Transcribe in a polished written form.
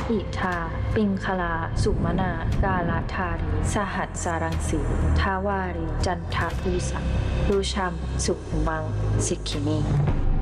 อิทาปิงคลาสุมนากาลธารีสหัสสารังสีทาวารีจันทภูสังรูชัมสุขุมังสิกขินี